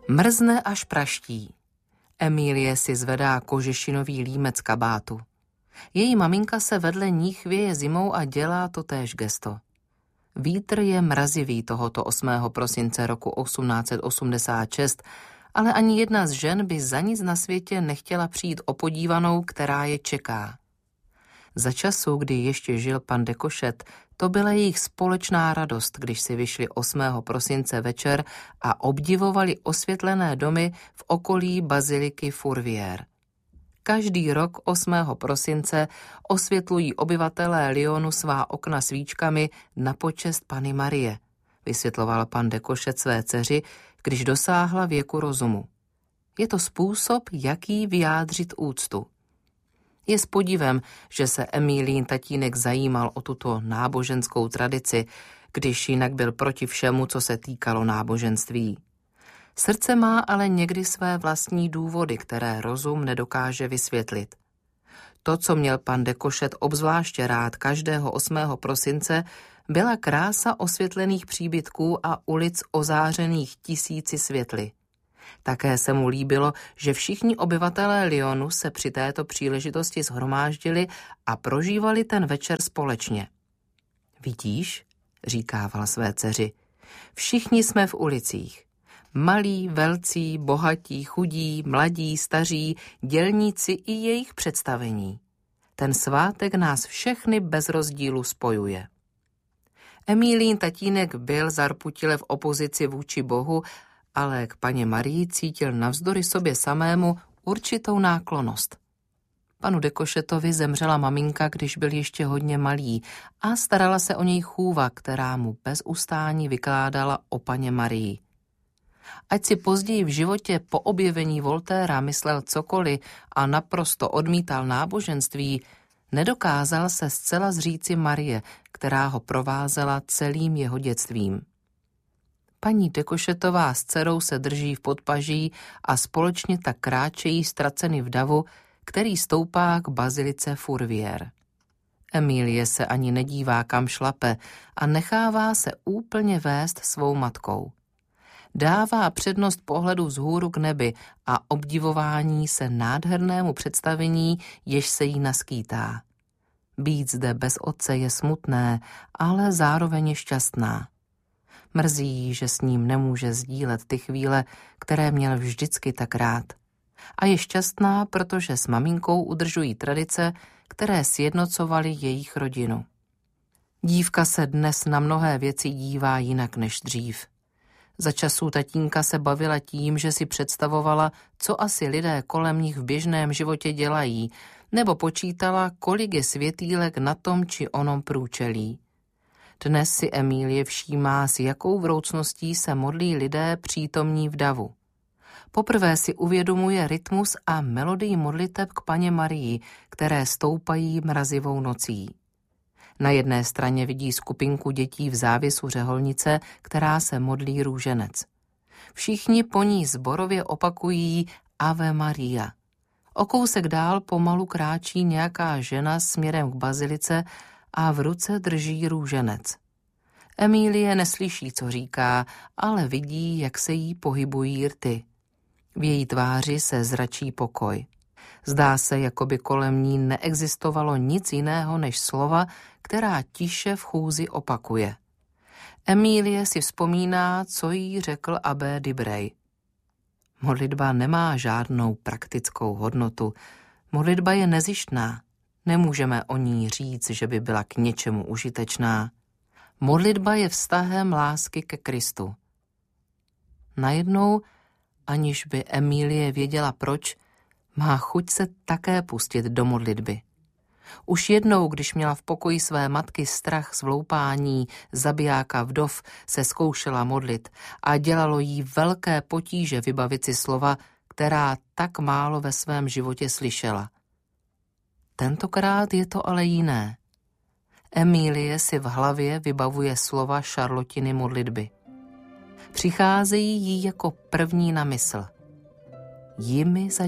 Mrzne až praští. Emílie si zvedá kožešinový límec kabátu. Její maminka se vedle ní chvěje zimou a dělá to též gesto. Vítr je mrazivý tohoto 8. prosince roku 1886, ale ani jedna z žen by za nic na světě nechtěla přijít o podívanou, která je čeká. Za času, kdy ještě žil pan de Cochette, to byla jejich společná radost, když si vyšli 8. prosince večer a obdivovali osvětlené domy v okolí baziliky Fourvière. Každý rok 8. prosince osvětlují obyvatelé Lyonu svá okna svíčkami na počest Panny Marie, vysvětloval pan de Cochette své dceři, když dosáhla věku rozumu. Je to způsob, jaký vyjádřit úctu. Je s podivem, že se Emílín tatínek zajímal o tuto náboženskou tradici, když jinak byl proti všemu, co se týkalo náboženství. Srdce má ale někdy své vlastní důvody, které rozum nedokáže vysvětlit. To, co měl pan de Cochette obzvláště rád každého 8. prosince, byla krása osvětlených příbytků a ulic ozářených tisíci světly. Také se mu líbilo, že všichni obyvatelé Lyonu se při této příležitosti shromáždili a prožívali ten večer společně. Vidíš, říkával své dceři, všichni jsme v ulicích. Malí, velcí, bohatí, chudí, mladí, staří, dělníci i jejich představení. Ten svátek nás všechny bez rozdílu spojuje. Emílín tatínek byl zarputile v opozici vůči Bohu, ale k paně Marii cítil navzdory sobě samému určitou náklonnost. Panu de Cochettovi zemřela maminka, když byl ještě hodně malý a starala se o něj chůva, která mu bez ustání vykládala o paně Marii. Ať si později v životě po objevení Voltaira myslel cokoliv a naprosto odmítal náboženství, nedokázal se zcela zříci Marie, která ho provázela celým jeho dětstvím. Paní de Cochettová s dcerou se drží v podpaží a společně tak kráčejí ztraceny v davu, který stoupá k bazilice Fourvière. Emílie se ani nedívá, kam šlape a nechává se úplně vést svou matkou. Dává přednost pohledu vzhůru k nebi a obdivování se nádhernému představení, jež se jí naskýtá. Být zde bez otce je smutné, ale zároveň je šťastná. Mrzí, že s ním nemůže sdílet ty chvíle, které měl vždycky tak rád. A je šťastná, protože s maminkou udržují tradice, které sjednocovaly jejich rodinu. Dívka se dnes na mnohé věci dívá jinak než dřív. Za časů tatínka se bavila tím, že si představovala, co asi lidé kolem nich v běžném životě dělají, nebo počítala, kolik je světýlek na tom či onom průčelí. Dnes si Emílie všímá, s jakou vroucností se modlí lidé přítomní v davu. Poprvé si uvědomuje rytmus a melodii modliteb k paně Marii, které stoupají mrazivou nocí. Na jedné straně vidí skupinku dětí v závěsu řeholnice, která se modlí růženec. Všichni po ní sborově opakují Ave Maria. O kousek dál pomalu kráčí nějaká žena směrem k bazilice a v ruce drží růženec. Emílie neslyší, co říká, ale vidí, jak se jí pohybují rty. V její tváři se zračí pokoj. Zdá se, jako by kolem ní neexistovalo nic jiného než slova, která tiše v chůzi opakuje. Emílie si vzpomíná, co jí řekl abbé Dibray. Modlitba nemá žádnou praktickou hodnotu. Modlitba je nezištná. Nemůžeme o ní říct, že by byla k něčemu užitečná. Modlitba je vztahem lásky ke Kristu. Najednou, aniž by Emílie věděla proč, má chuť se také pustit do modlitby. Už jednou, když měla v pokoji své matky strach z vloupání zabijáka vdov, se zkoušela modlit a dělalo jí velké potíže vybavit si slova, která tak málo ve svém životě slyšela. Tentokrát je to ale jiné. Emílie si v hlavě vybavuje slova Šarlotiny modlitby. Přicházejí jí jako první na mysl. Jimi